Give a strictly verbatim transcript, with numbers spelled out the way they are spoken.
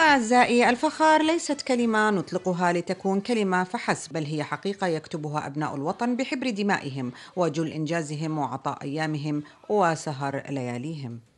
أعزائي، الفخار ليست كلمة نطلقها لتكون كلمة فحسب، بل هي حقيقة يكتبها أبناء الوطن بحبر دمائهم وجل إنجازهم وعطاء أيامهم وسهر لياليهم.